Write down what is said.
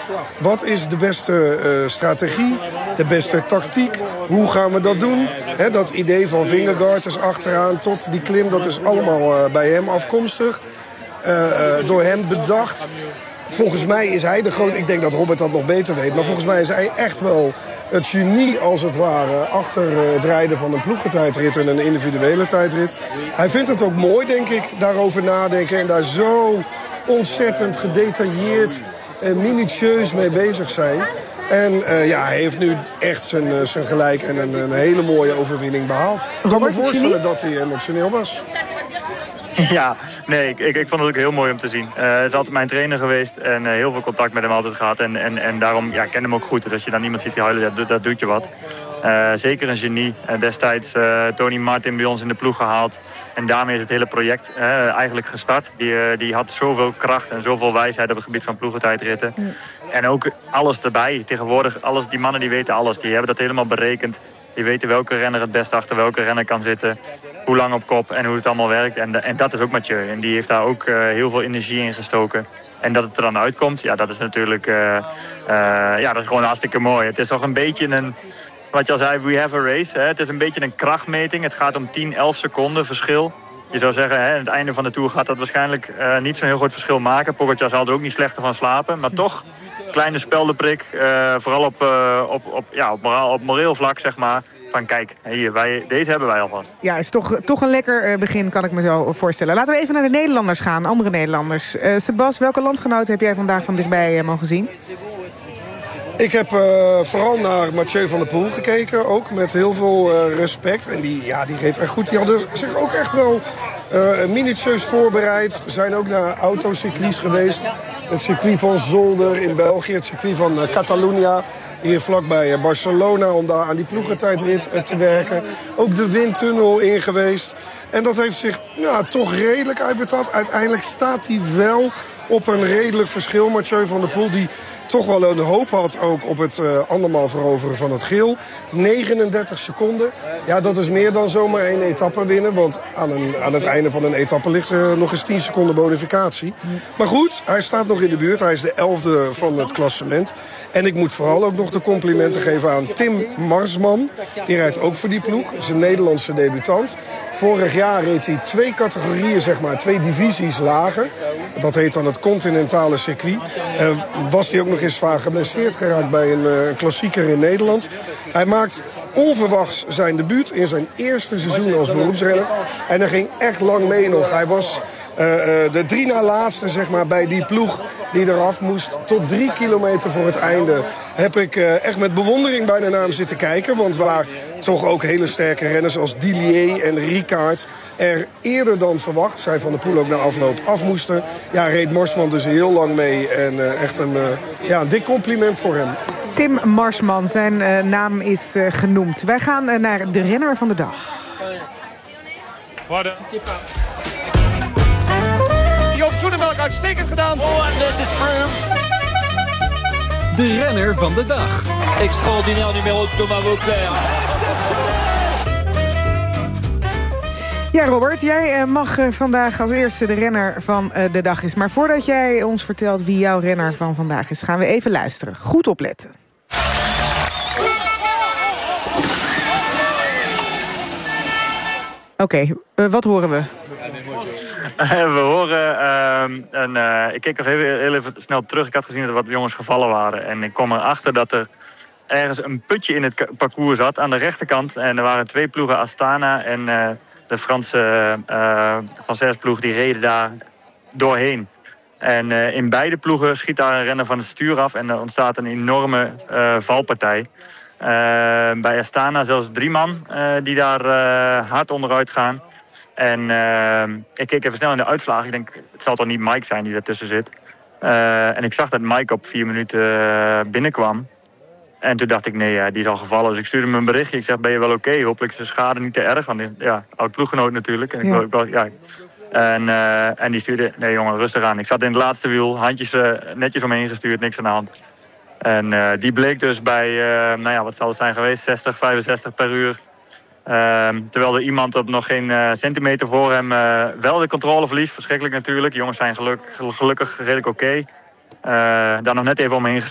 Wat is de beste strategie, de beste tactiek? Hoe gaan we dat doen? Dat idee van Vingegaard is achteraan tot die klim, dat is allemaal bij hem afkomstig. Door hem bedacht. Volgens mij is hij de grote... Ik denk dat Robert dat nog beter weet. Maar volgens mij is hij echt wel het genie, als het ware, achter het rijden van een ploegentijdrit en een individuele tijdrit. Hij vindt het ook mooi, denk ik, daarover nadenken en daar zo ontzettend gedetailleerd en minutieus mee bezig zijn. En hij heeft nu echt zijn gelijk en een hele mooie overwinning behaald. Ik kan me voorstellen dat hij emotioneel was. Ja, nee, ik vond het ook heel mooi om te zien. Hij is altijd mijn trainer geweest en heel veel contact met hem altijd gehad. En daarom ken hem ook goed. Dus als je dan iemand ziet die huilen, dat doet je wat. Zeker een genie. Destijds Tony Martin bij ons in de ploeg gehaald. En daarmee is het hele project eigenlijk gestart. Die had zoveel kracht en zoveel wijsheid op het gebied van ploegentijdritten. Ja. En ook alles erbij. Tegenwoordig, die mannen die weten alles. Die hebben dat helemaal berekend. Die weten welke renner het best achter welke renner kan zitten. Hoe lang op kop en hoe het allemaal werkt. En dat is ook Mathieu. En die heeft daar ook heel veel energie in gestoken. En dat het er dan uitkomt, dat is natuurlijk dat is gewoon hartstikke mooi. Het is toch een beetje een... Wat je al zei, we have a race. Het is een beetje een krachtmeting. Het gaat om 10, 11 seconden verschil. Je zou zeggen, aan het einde van de Tour gaat dat waarschijnlijk niet zo'n heel groot verschil maken. Pogacar zal er ook niet slechter van slapen. Maar toch, kleine speldenprik. Vooral op moreel vlak, zeg maar. Van kijk, deze hebben wij alvast. Ja, is toch een lekker begin, kan ik me zo voorstellen. Laten we even naar de Nederlanders gaan, andere Nederlanders. Sebas, welke landgenoten heb jij vandaag van dichtbij mogen zien? Ik heb vooral naar Mathieu van der Poel gekeken, ook met heel veel respect. En die reed echt goed. Die hadden zich ook echt wel minutieus voorbereid. Zijn ook naar autocircuits geweest. Het circuit van Zolder in België, het circuit van Catalunya. Hier vlakbij Barcelona om daar aan die ploegentijdrit te werken. Ook de windtunnel in geweest. En dat heeft zich toch redelijk uitbetaald. Uiteindelijk staat hij wel op een redelijk verschil. Mathieu van der Poel die toch wel een hoop had ook op het andermaal veroveren van het geel. 39 seconden. Ja, dat is meer dan zomaar 1 etappe winnen. Want aan het einde van een etappe ligt er nog eens 10 seconden bonificatie. Maar goed, hij staat nog in de buurt. Hij is de 11e van het klassement. En ik moet vooral ook nog de complimenten geven aan Tim Marsman. Die rijdt ook voor die ploeg. Dat is een Nederlandse debutant. Vorig jaar reed hij 2 categorieën, 2 divisies lager. Dat heet dan het continentale circuit. Was hij ook nog eens zwaar geblesseerd geraakt bij een klassieker in Nederland. Hij maakt onverwachts zijn debuut in zijn eerste seizoen als beroepsrenner. En hij ging echt lang mee nog. Hij was de 3 na laatste bij die ploeg die eraf moest. Tot 3 kilometer voor het einde heb ik echt met bewondering bijna naar hem zitten kijken. Want waar toch ook hele sterke renners als Dillier en Ricard er eerder dan verwacht, zij Van der Poel ook na afloop af moesten. Ja, reed Marsman dus heel lang mee. En echt een dik compliment voor hem. Tim Marsman, zijn naam is genoemd. Wij gaan naar de renner van de dag. Joop Zoetemelk uitstekend gedaan. Oh, en this is Froome. De renner van de dag. Extraordinair numero Thomas Vauclair. Ja, Robert, jij mag vandaag als eerste de renner van de dag is. Maar voordat jij ons vertelt wie jouw renner van vandaag is, gaan we even luisteren. Goed opletten. Oké, wat horen we? We horen ik keek nog heel even snel terug. Ik had gezien dat er wat jongens gevallen waren. En ik kwam erachter dat er ergens een putje in het parcours zat aan de rechterkant. En er waren 2 ploegen, Astana en de Franse Van ploeg, die reden daar doorheen. En in beide ploegen schiet daar een renner van het stuur af en er ontstaat een enorme valpartij. Bij Astana zelfs 3 man die daar hard onderuit gaan. En ik keek even snel in de uitslagen. Ik denk, het zal toch niet Mike zijn die daartussen zit. En ik zag dat Mike op 4 minuten binnenkwam. En toen dacht ik, nee, die is al gevallen. Dus ik stuurde hem een berichtje. Ik zeg, ben je wel oké? Hopelijk is de schade niet te erg. Want oud ploeggenoot natuurlijk. En en die stuurde, nee jongen, rustig aan. Ik zat in het laatste wiel, handjes netjes omheen gestuurd, niks aan de hand. En die bleek dus bij, wat zal het zijn geweest, 60, 65 per uur. Terwijl er iemand op nog geen centimeter voor hem wel de controle verliest. Verschrikkelijk natuurlijk. De jongens zijn gelukkig redelijk oké. Daar nog net even omheen gestuurd.